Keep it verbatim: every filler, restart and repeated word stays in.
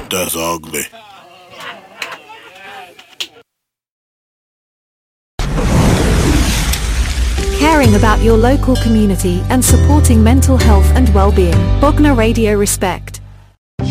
That's ugly. Caring about your local community and supporting mental health and well-being. Bognor Radio Respect.